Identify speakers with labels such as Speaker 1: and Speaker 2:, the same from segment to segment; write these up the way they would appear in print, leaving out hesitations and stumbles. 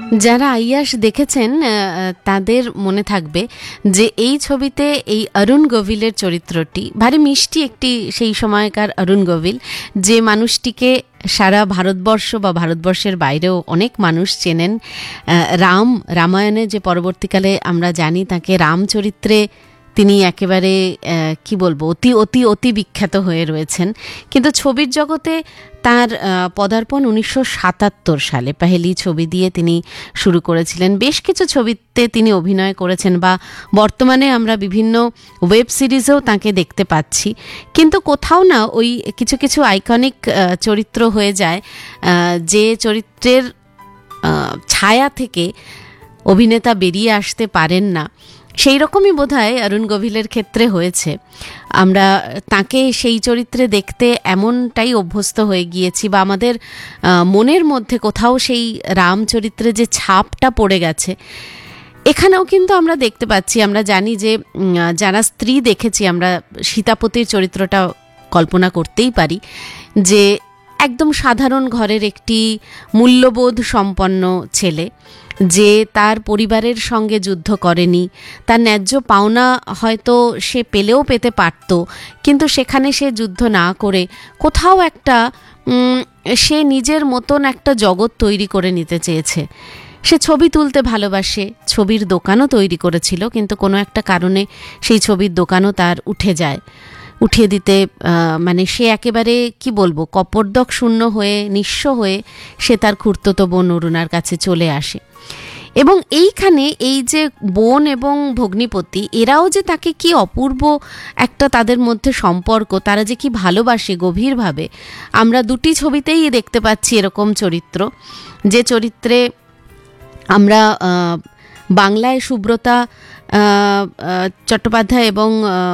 Speaker 1: যারা আইয়াস দেখেছেন তাদের মনে থাকবে যে এই ছবিতে এই অরুণ গোভিলের চরিত্রটি ভারী মিষ্টি একটি সেই সময়কার অরুণ গোভিল, যে মানুষটিকে সারা ভারতবর্ষ বা ভারতবর্ষের বাইরেও অনেক মানুষ চেনেন। রামায়ণে যে পরবর্তীকালে আমরা জানি তাকে রাম চরিত্রে তিনি একেবারে কি বলবো অতি অতি অতি বিখ্যাত হয়ে রয়েছেন। কিন্তু ছবির জগতে তার পদার্পণ 1977 সালে পেহেলি ছবি দিয়ে তিনি শুরু করেছিলেন। বেশ কিছু ছবিতে তিনি অভিনয় করেছেন বা বর্তমানে আমরা বিভিন্ন ওয়েব সিরিজেও তাকে দেখতে পাচ্ছি, কিন্তু কোথাও না ওই কিছু কিছু আইকনিক চরিত্র হয়ে যায় যে চরিত্রের ছায়া থেকে অভিনেতা বেরিয়ে আসতে পারেন না। সেই রকমই বোধহয় অরুণ গোভিলের ক্ষেত্রে হয়েছে। আমরা তাকে সেই চরিত্রে দেখতে এমনটাই অভ্যস্ত হয়ে গিয়েছি বা আমাদের মনের মধ্যে কোথাও সেই রাম চরিত্রে যে ছাপটা পড়ে গেছে। এখানেও কিন্তু আমরা দেখতে পাচ্ছি, আমরা জানি যে যারা স্ত্রী দেখেছি আমরা সীতাপতির চরিত্রটা কল্পনা করতেই পারি যে একদম সাধারণ ঘরের একটি মূল্যবোধ সম্পন্ন ছেলে, যে তার পরিবারের সঙ্গে যুদ্ধ করেনি, তার ন্যায্য পাওনা হয়তো সে পেলেও পেতে পারত, কিন্তু সেখানে সে যুদ্ধ না করে কোথাও একটা সে নিজের মতন একটা জগৎ তৈরি করে নিতে চেয়েছে। সে ছবি তুলতে ভালোবাসে, ছবির দোকানও তৈরি করেছিল, কিন্তু কোনো একটা কারণে সেই ছবির দোকানও তার উঠিয়ে দিতে মানে সে একেবারে কি বলবো কপর্দক শূন্য হয়ে নিঃস্ব হয়ে সে তার খুড়তুতো বোন অরুণার কাছে চলে আসে। এবং এইখানে এই যে বোন এবং ভগ্নিপতি এরাও যে তাকে কি অপূর্ব একটা তাদের মধ্যে সম্পর্ক, তারা যে কি ভালোবাসে গভীরভাবে, আমরা দুটি ছবিতেই দেখতে পাচ্ছি এরকম চরিত্র। যে চরিত্রে আমরা বাংলায় সুব্রতা চট্টোপাধ্যায় এবং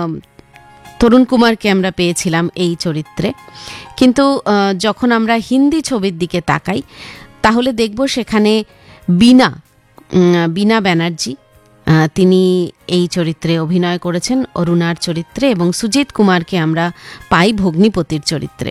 Speaker 1: তরুণ কুমারকে আমরা পেয়েছিলাম এই চরিত্রে, কিন্তু যখন আমরা হিন্দি ছবির দিকে তাকাই তাহলে দেখব সেখানে বীণা ব্যানার্জি তিনি এই চরিত্রে অভিনয় করেছেন অরুণার চরিত্রে, এবং সুজিত কুমারকে আমরা পাই ভগ্নিপতির চরিত্রে।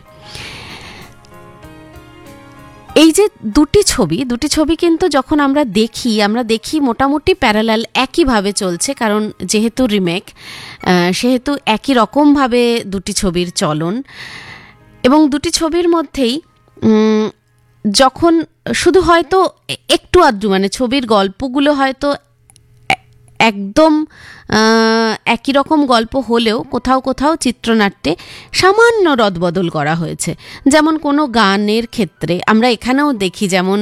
Speaker 1: এই যে দুটি ছবি কিন্তু যখন আমরা দেখি মোটামুটি প্যারালাল একইভাবে চলছে, কারণ যেহেতু রিমেক সেহেতু একই রকমভাবে দুটি ছবির চলন। এবং দুটি ছবির মধ্যেই যখন শুধু হয়তো একটু আধটু মানে ছবির গল্পগুলো হয়তো একদম একই রকম গল্প হলেও কোথাও কোথাও চিত্রনাট্যে সামান্য রদবদল করা হয়েছে। যেমন কোনো গানের ক্ষেত্রে আমরা এখানেও দেখি, যেমন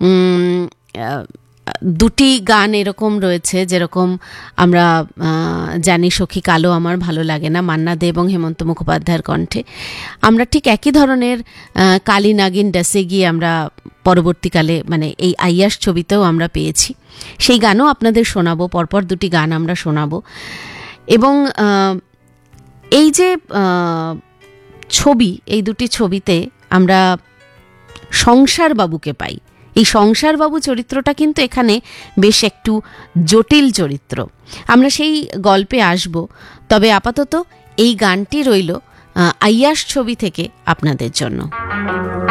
Speaker 1: দুটি গান এরকম রয়েছে, যেরকম আমরা জানি সখী কালো আমার ভালো লাগে না মান্না দে এবং হেমন্ত মুখোপাধ্যায়ের কণ্ঠে, আমরা ঠিক একই ধরনের কালী নাগিন ডেসে গিয়ে আমরা পরবর্তীকালে মানে এই আইয়াস ছবিতেও আমরা পেয়েছি। সেই গানও আপনাদের শোনাবো, পরপর দুটি গান আমরা শোনাবো। এবং এই যে ছবি, এই দুটি ছবিতে আমরা সংসার বাবুকে পাই। এই সংসার বাবু চরিত্রটা কিন্তু এখানে বেশ একটু জটিল চরিত্র, আমরা সেই গল্পে আসব। তবে আপাতত এই গানটি রইল আইয়াস ছবি থেকে আপনাদের জন্য।